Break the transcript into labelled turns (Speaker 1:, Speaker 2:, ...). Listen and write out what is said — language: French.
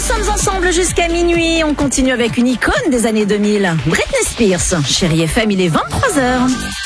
Speaker 1: sommes ensemble jusqu'à minuit. On continue avec une icône des années 2000. Britney Spears. Chérie FM, il est 23h.